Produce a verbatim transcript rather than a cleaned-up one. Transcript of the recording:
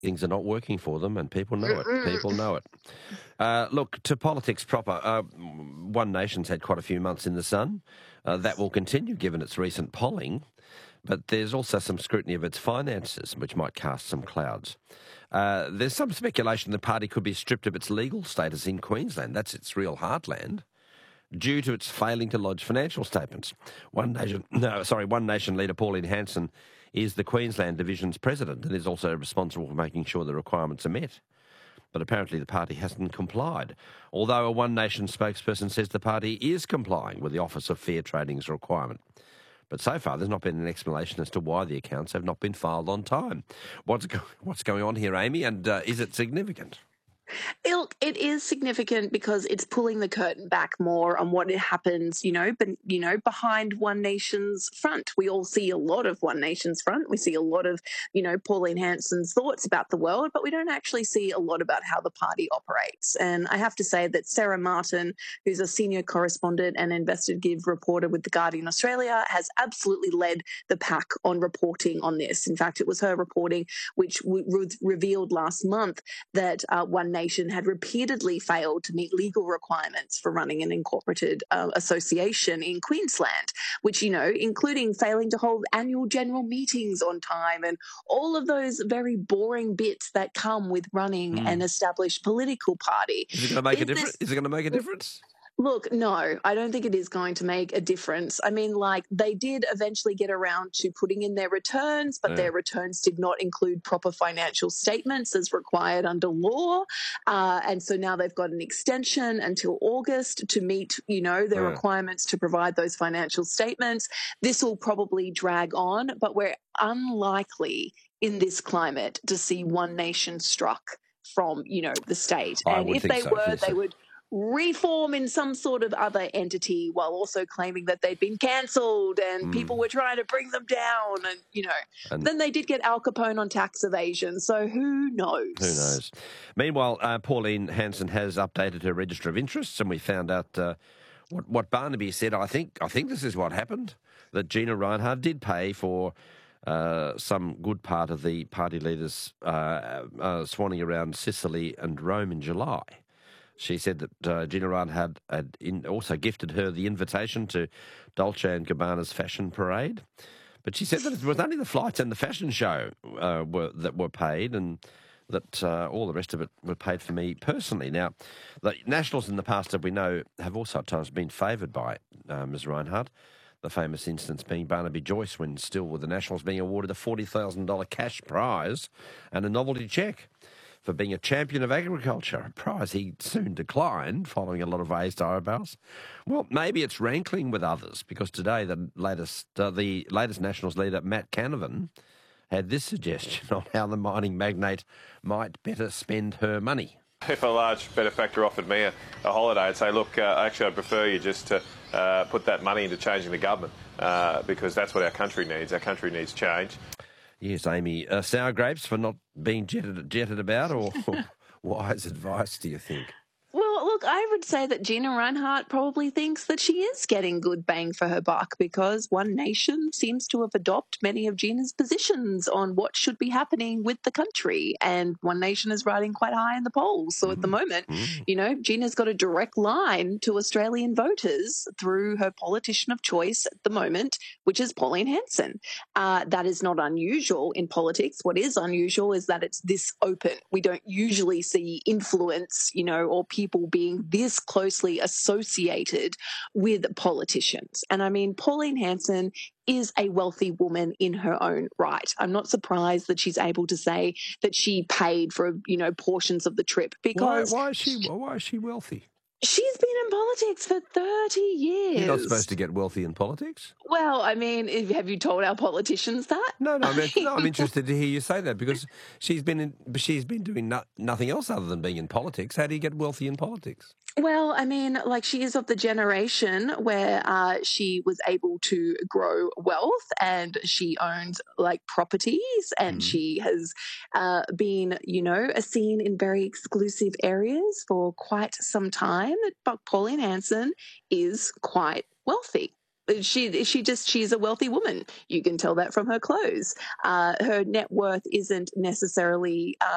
things are not working for them, and people know it. People know it. Uh, look, to politics proper. Uh, One Nation's had quite a few months in the sun. Uh, that will continue given its recent polling. But there's also some scrutiny of its finances, which might cast some clouds. Uh, there's some speculation the party could be stripped of its legal status in Queensland. That's its real heartland, due to its failing to lodge financial statements. One Nation, no, sorry, One Nation leader Pauline Hanson is the Queensland Division's president and is also responsible for making sure the requirements are met. But apparently the party hasn't complied, although a One Nation spokesperson says the party is complying with the Office of Fair Trading's requirement. But so far, there's not been an explanation as to why the accounts have not been filed on time. What's go- what's going on here, Amy, and uh, is it significant? Ilk, it is significant because it's pulling the curtain back more on what happens, you know, but you know, behind One Nation's front. We all see a lot of One Nation's front. We see a lot of, you know, Pauline Hanson's thoughts about the world, but we don't actually see a lot about how the party operates. And I have to say that Sarah Martin, who's a senior correspondent and investigative reporter with The Guardian Australia, has absolutely led the pack on reporting on this. In fact, it was her reporting which w- re- revealed last month that uh, One Nation Nation had repeatedly failed to meet legal requirements for running an incorporated uh, association in Queensland, which, you know, including failing to hold annual general meetings on time and all of those very boring bits that come with running mm. an established political party. Is it going to make is a difference? This- Is it going to make a difference? Look, no, I don't think it is going to make a difference. I mean, like, they did eventually get around to putting in their returns, but yeah. their returns did not include proper financial statements as required under law. Uh, and so now they've got an extension until August to meet, you know, their yeah. requirements to provide those financial statements. This will probably drag on, but we're unlikely in this climate to see One Nation struck from, you know, the state. I and would if think they so, were, yes. they would reform in some sort of other entity while also claiming that they'd been cancelled and mm. people were trying to bring them down and, you know. And then they did get Al Capone on tax evasion, so who knows? Who knows? Meanwhile, uh, Pauline Hanson has updated her register of interests and we found out uh, what, what Barnaby said. I think I think this is what happened, that Gina Rinehart did pay for uh, some good part of the party leaders uh, uh, swanning around Sicily and Rome in July. She said that uh, Gina Reinhardt had, had in, also gifted her the invitation to Dolce and Gabbana's fashion parade. But she said that it was only the flights and the fashion show uh, were, that were paid and that uh, all the rest of it were paid for me personally. Now, the Nationals in the past, as we know, have also at times been favoured by uh, Miz Reinhardt, the famous instance being Barnaby Joyce when still with the Nationals being awarded a forty thousand dollars cash prize and a novelty cheque for being a champion of agriculture, a prize he soon declined following a lot of raised eyebrows. Well, maybe it's rankling with others because today the latest uh, the latest Nationals leader, Matt Canavan, had this suggestion on how the mining magnate might better spend her money. If a large benefactor offered me a, a holiday, I'd say, look, uh, actually I'd prefer you just to uh, put that money into changing the government uh, because that's what our country needs. Our country needs change. Yes, Amy. Uh, sour grapes for not being jetted, jetted about, or wise advice, do you think? Well, look, I would say that Gina Rinehart probably thinks that she is getting good bang for her buck because One Nation seems to have adopted many of Gina's positions on what should be happening with the country. And One Nation is riding quite high in the polls. So mm. at the moment, mm. you know, Gina's got a direct line to Australian voters through her politician of choice at the moment, which is Pauline Hanson. Uh, that is not unusual in politics. What is unusual is that it's this open. We don't usually see influence, you know, or people people being this closely associated with politicians. And I mean, Pauline Hanson is a wealthy woman in her own right. I'm not surprised that she's able to say that she paid for, you know, portions of the trip because... Why, why is she, why is she wealthy? She's been in politics for thirty years. You're not supposed to get wealthy in politics. Well, I mean, have you told our politicians that? No, no, I mean, no I'm interested to hear you say that because she's been in, she's been doing no, nothing else other than being in politics. How do you get wealthy in politics? Well, I mean, like she is of the generation where uh, she was able to grow wealth and she owns like properties and mm. she has uh, been, you know, seen in very exclusive areas for quite some time. But Pauline Hanson is quite wealthy. She she just she's a wealthy woman. You can tell that from her clothes. Uh, her net worth isn't necessarily. Uh,